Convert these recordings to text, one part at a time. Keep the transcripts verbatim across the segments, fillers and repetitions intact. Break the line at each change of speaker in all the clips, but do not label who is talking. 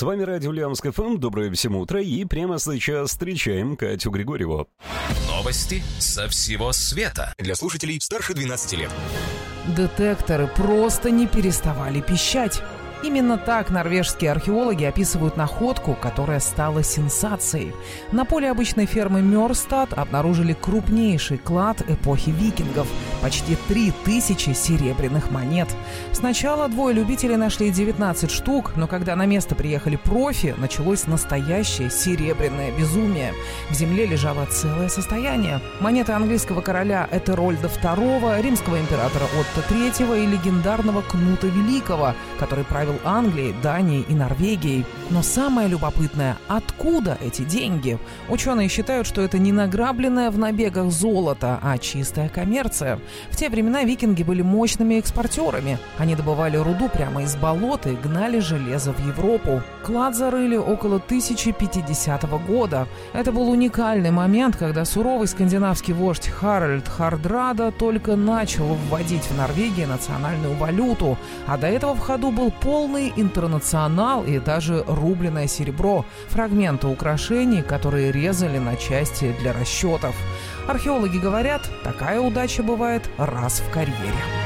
С вами радио Ульяновск эф эм. Доброе всем утро. И прямо сейчас встречаем Катю Григорьеву.
Новости со всего света. Для слушателей старше двенадцати лет.
Детекторы просто не переставали пищать. Именно так норвежские археологи описывают находку, которая стала сенсацией. На поле обычной фермы Мёрстад обнаружили крупнейший клад эпохи викингов – почти три тысячи серебряных монет. Сначала двое любителей нашли девятнадцать штук, но когда на место приехали профи, началось настоящее серебряное безумие. В земле лежало целое состояние. Монеты английского короля Этерольда второго, римского императора Отто третьего и легендарного Кнута Великого, который правил Англией, Данией и Норвегией. Но самое любопытное – откуда эти деньги? Ученые считают, что это не награбленное в набегах золото, а чистая коммерция. В те времена викинги были мощными экспортерами. Они добывали руду прямо из болот и гнали железо в Европу. Клад зарыли около тысяча пятидесятого года. Это был уникальный момент, когда суровый скандинавский вождь Харальд Хардрада только начал вводить в Норвегии национальную валюту, а до этого в ходу был полный интернационал и даже рубленое серебро, фрагменты украшений, которые резали на части для расчетов. Археологи говорят, такая удача бывает раз в карьере.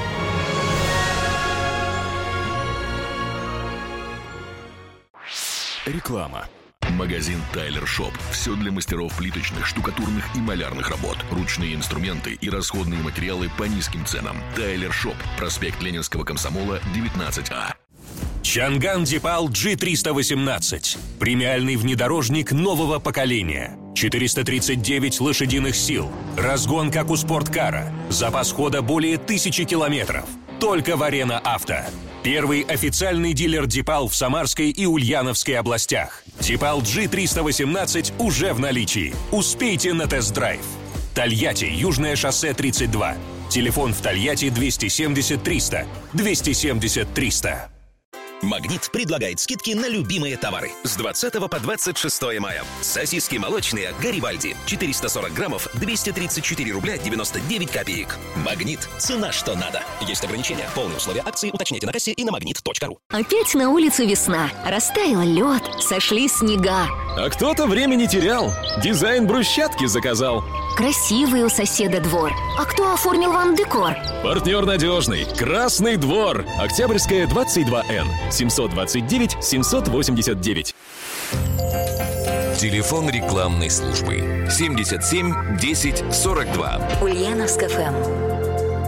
Реклама. Магазин Тайлер Шоп. Все для мастеров плиточных, штукатурных и малярных работ. Ручные инструменты и расходные материалы по низким ценам. Тайлер Шоп. Проспект Ленинского комсомола, девятнадцать А.
Чанган Дипал джи триста восемнадцать. Премиальный внедорожник нового поколения. четыреста тридцать девять лошадиных сил. Разгон, как у спорткара. Запас хода более тысячи километров. Только в Арена Авто. Первый официальный дилер Дипал в Самарской и Ульяновской областях. Дипал джи триста восемнадцать уже в наличии. Успейте на тест-драйв. Тольятти, Южное шоссе тридцать два. Телефон в Тольятти двести семьдесят триста. двести семьдесят триста.
«Магнит» предлагает скидки на любимые товары. С двадцатого по двадцать шестое мая. Сосиски молочные «Гарибальди». четыреста сорок граммов, двести тридцать четыре рубля девяносто девять копеек. «Магнит». Цена что надо. Есть ограничения. Полные условия акции уточняйте на кассе и на магнит точка ру.
Опять на улице весна. Растаял лед, сошли снега.
А кто-то время не терял. Дизайн брусчатки заказал.
Красивый у соседа двор. А кто оформил вам декор?
Партнер надежный. Красный двор. Октябрьская, двадцать два Н. семьсот двадцать девять семьсот восемьдесят девять.
Телефон рекламной службы семьдесят семь десять сорок два.
Ульяновск эф эм.